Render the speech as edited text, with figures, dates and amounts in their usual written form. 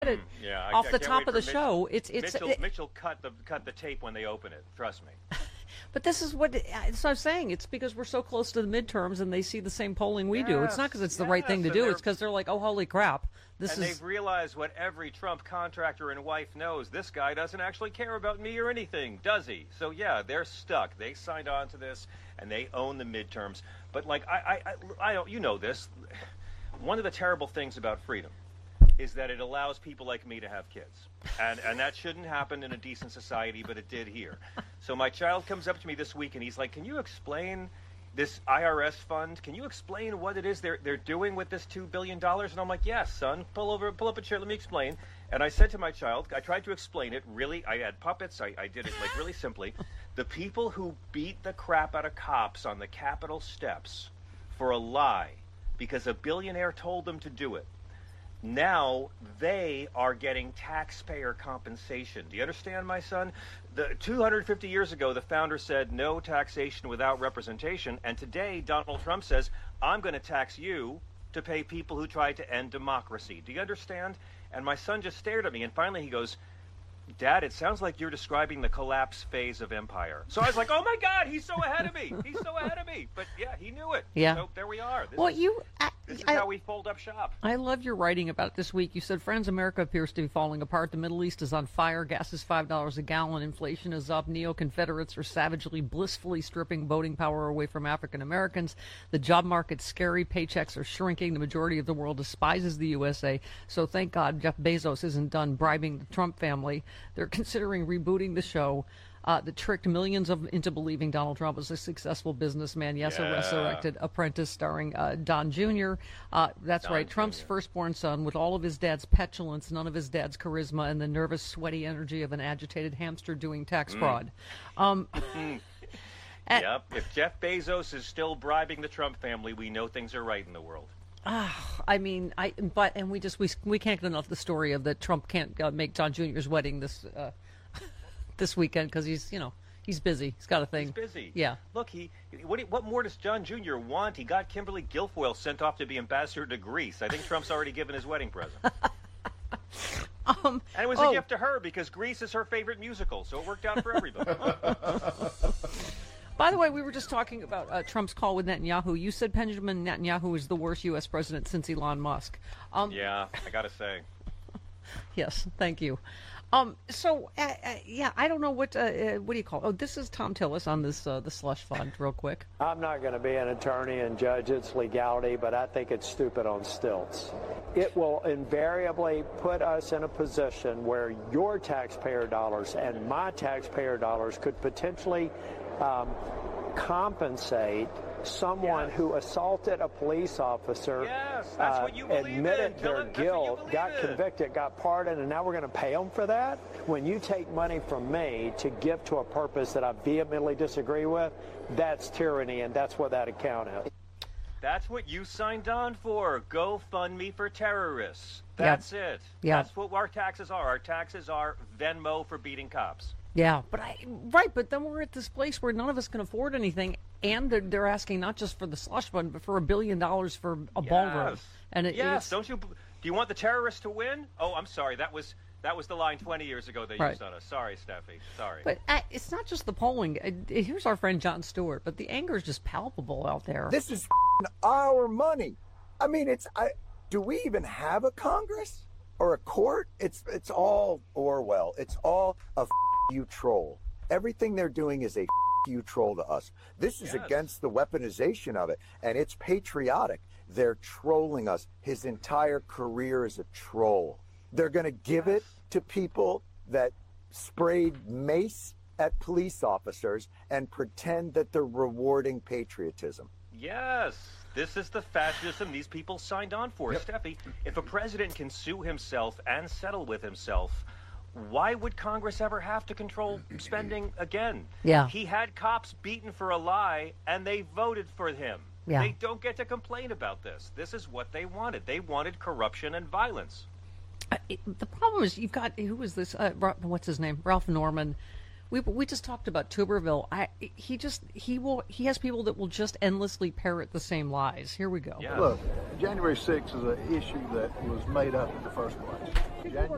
it off the top of the show. Mitchell cut the tape when they open it. Trust me. But this is what I'm saying. It's because we're so close to the midterms and they see the same polling we do. It's not because it's the right thing to do. It's because they're like, oh, holy crap. They've realized what every Trump contractor and wife knows. This guy doesn't actually care about me or anything, does he? So, yeah, they're stuck. They signed on to this, and they own the midterms. But, like, I don't, you know this. One of the terrible things about freedom is that it allows people like me to have kids. And that shouldn't happen in a decent society, but it did here. So my child comes up to me this week, and he's like, can you explain this IRS fund? Can you explain what it is they're doing with this $2 billion? And I'm like, yes, son, pull up a chair, let me explain. And I said to my child, I tried to explain it really, I had puppets, I did it like really simply. The people who beat the crap out of cops on the Capitol steps for a lie because a billionaire told them to do it, now they are getting taxpayer compensation. Do you understand, my son? 250 years ago, the founder said no taxation without representation. And today, Donald Trump says, I'm going to tax you to pay people who tried to end democracy. Do you understand? And my son just stared at me. And finally he goes, Dad, it sounds like you're describing the collapse phase of empire. So I was like, oh, my God, he's so ahead of me. He's so ahead of me. But, yeah, he knew it. Yeah. So there we are. This is how we fold up shop. I love your writing about it this week. You said, friends, America appears to be falling apart. The Middle East is on fire. Gas is $5 a gallon. Inflation is up. Neo-Confederates are savagely, blissfully stripping voting power away from African Americans. The job market's scary. Paychecks are shrinking. The majority of the world despises the USA. So thank God Jeff Bezos isn't done bribing the Trump family. They're considering rebooting the show that tricked millions into believing Donald Trump was a successful businessman. Yes, a resurrected apprentice starring Don Jr. That's Don right. Jr. Trump's firstborn son, with all of his dad's petulance, none of his dad's charisma, and the nervous, sweaty energy of an agitated hamster doing tax fraud. Yep. If Jeff Bezos is still bribing the Trump family, we know things are right in the world. I mean, we can't get enough the story of that Trump can't make Don Jr.'s wedding this weekend because he's busy. He's got a thing. He's busy. Yeah. Look, what more does John Jr. want? He got Kimberly Guilfoyle sent off to be ambassador to Greece. I think Trump's already given his wedding present. And it was a gift to her because Greece is her favorite musical, so it worked out for everybody. By the way, we were just talking about Trump's call with Netanyahu. You said Benjamin Netanyahu is the worst U.S. president since Elon Musk. Yeah, I got to say. Yes, thank you. I don't know what do you call it? Oh, this is Tom Tillis on this the slush fund, real quick. I'm not going to be an attorney and judge its legality, but I think it's stupid on stilts. It will invariably put us in a position where your taxpayer dollars and my taxpayer dollars could potentially compensate someone who assaulted a police officer, admitted their guilt, got convicted, got pardoned, and now we're going to pay them for that? When you take money from me to give to a purpose that I vehemently disagree with, that's tyranny, and that's what that account is. That's what you signed on for. GoFundMe for terrorists. That's it. Yeah. That's what our taxes are. Our taxes are Venmo for beating cops. Yeah, but then we're at this place where none of us can afford anything, and they're asking not just for the slush fund, but for $1 billion for a ballroom. And don't you? Do you want the terrorists to win? Oh, I'm sorry. That was the line 20 years ago they used on us. Sorry, Steffi. Sorry. But it's not just the polling. Here's our friend Jon Stewart, but the anger is just palpable out there. This is our money. I mean, do we even have a Congress or a court? It's all Orwell. It's all a you troll. Everything they're doing is a you troll to us. This is against the weaponization of it, and it's patriotic. They're trolling us. His entire career is a troll. They're going to give it to people that sprayed mace at police officers and pretend that they're rewarding patriotism. Yes. This is the fascism these people signed on for. Steffi, if a president can sue himself and settle with himself, why would Congress ever have to control spending again? Yeah. He had cops beaten for a lie, and they voted for him. Yeah. They don't get to complain about this. This is what they wanted. They wanted corruption and violence. The problem is you've got, who was this? What's his name? Ralph Norman. We just talked about Tuberville. He has people that will just endlessly parrot the same lies. Here we go. Yeah. Look, January 6th is an issue that was made up in the first place.